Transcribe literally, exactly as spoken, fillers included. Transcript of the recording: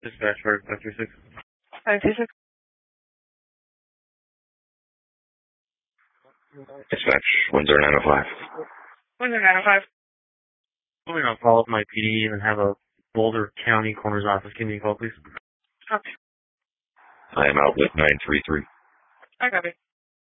Dispatch for five three six. five three six. Dispatch one zero nine oh five. one zero nine oh five. I'm going to follow up my P D and have a Boulder County Coroner's Office. Give me a call, please. Okay. I am out with nine three three. I got it.